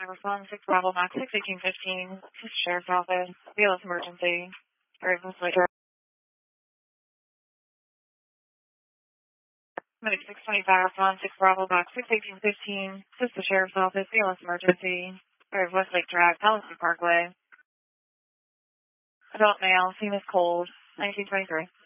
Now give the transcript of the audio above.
respond 6 Bravo Max 61815. This is Sheriff's Office. BLS emergency. Very closely. Medic 625 respond 6 Bravo Max 61815. This is the Sheriff's Office. BLS emergency. Very Westlake Drive, Palisade Parkway. Adult male, female cold, 1923.